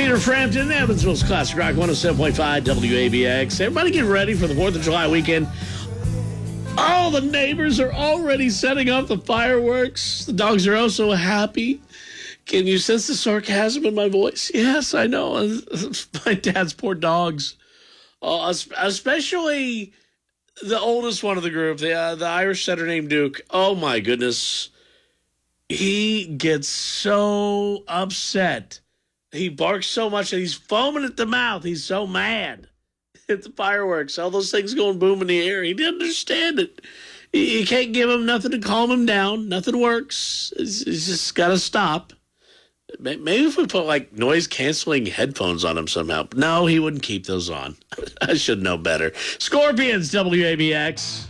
Cedar Frampton, Evansville's Classic Rock 107.5 WABX. Everybody get ready for the 4th of July weekend. All the neighbors are already setting up the fireworks. The dogs are also happy. Can you sense the sarcasm in my voice? Yes, I know. My dad's poor dogs. Especially the oldest one of the group, the Irish setter named Duke. Oh, my goodness. He gets so upset. He barks so much that he's foaming at the mouth. He's so mad at the fireworks. All those things going boom in the air. He didn't understand it. You can't give him nothing to calm him down. Nothing works. He's just got to stop. Maybe if we put, like, noise-canceling headphones on him somehow. No, he wouldn't keep those on. I should know better. Scorpions, WABX.